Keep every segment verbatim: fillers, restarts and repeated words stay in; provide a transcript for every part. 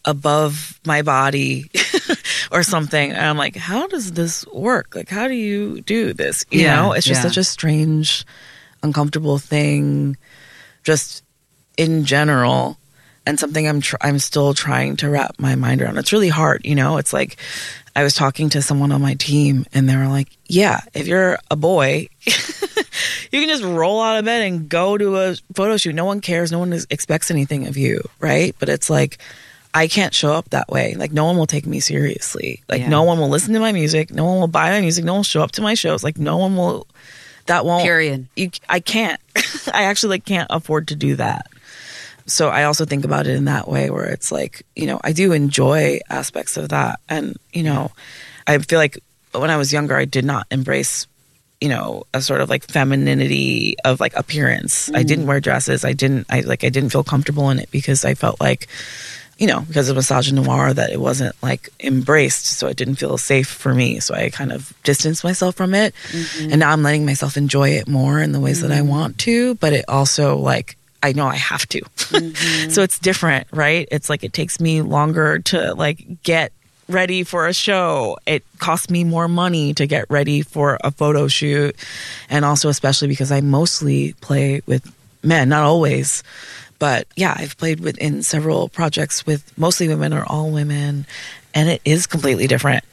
above my body or something. And I'm like, how does this work? Like, how do you do this? You Yeah, know, it's just yeah. such a strange, uncomfortable thing just in general. And something I'm tr- I'm still trying to wrap my mind around. It's really hard, you know? It's like I was talking to someone on my team and they were like, yeah, if you're a boy, you can just roll out of bed and go to a photo shoot. No one cares. No one is, expects anything of you, right? But it's like, I can't show up that way. Like, no one will take me seriously. Like, Yeah. no one will listen to my music. No one will buy my music. No one will show up to my shows. Like, no one will, that won't. Period. You, I can't. I actually like can't afford to do that. So I also think about it in that way where it's like, you know, I do enjoy aspects of that. And, you know, I feel like when I was younger, I did not embrace, you know, a sort of like femininity of like appearance. Mm. I didn't wear dresses. I didn't, I like, I didn't feel comfortable in it because I felt like, you know, because of misogynoir that it wasn't like embraced. So it didn't feel safe for me. So I kind of distanced myself from it. Mm-hmm. And now I'm letting myself enjoy it more in the ways mm-hmm. that I want to. But it also like, I know I have to. Mm-hmm. So it's different, right? It's like it takes me longer to like get ready for a show. It costs me more money to get ready for a photo shoot. And also especially because I mostly play with men, not always. But yeah, I've played within several projects with mostly women or all women. And it is completely different.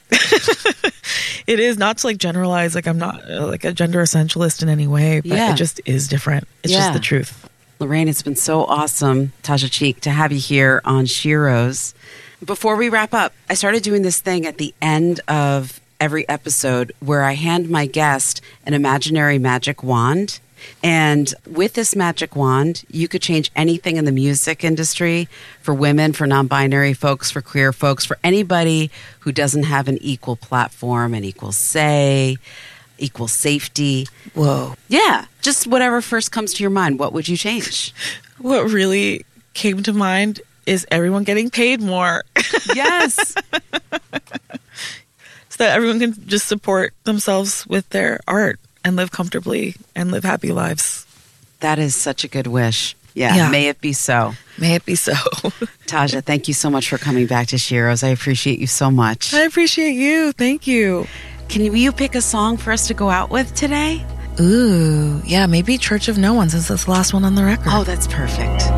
It is not to like generalize, like I'm not uh, like a gender essentialist in any way, but yeah. it just is different. It's yeah. just the truth. Lorraine, it's been so awesome, Tasha Cheek, to have you here on Sheroes. Before we wrap up, I started doing this thing at the end of every episode where I hand my guest an imaginary magic wand. And with this magic wand, you could change anything in the music industry for women, for non-binary folks, for queer folks, for anybody who doesn't have an equal platform, an equal say, equal safety. Whoa. Yeah. Just whatever first comes to your mind. What would you change? What really came to mind is everyone getting paid more. Yes. So that everyone can just support themselves with their art and live comfortably and live happy lives. That is such a good wish. Yeah. Yeah. May it be so. May it be so. Tasha, thank you so much for coming back to Sheroes. I appreciate you so much. I appreciate you. Thank you. Can you, will you pick a song for us to go out with today? Ooh, yeah, maybe Church of No One, since that's the last one on the record. Oh, that's perfect.